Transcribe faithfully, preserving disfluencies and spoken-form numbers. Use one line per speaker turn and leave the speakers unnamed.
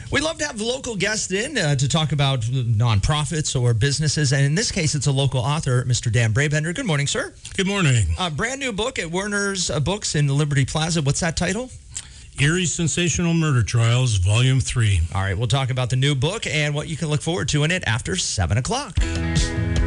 We love to have local guests in uh, to talk about nonprofits or businesses. And in this case, it's a local author, Mister Dan Brabender. Good morning, sir.
Good morning.
A brand new book at Werner's uh, Books in Liberty Plaza. What's that title?
Eerie Sensational Murder Trials, Volume three.
All right, we'll talk about the new book and what you can look forward to in it after seven o'clock.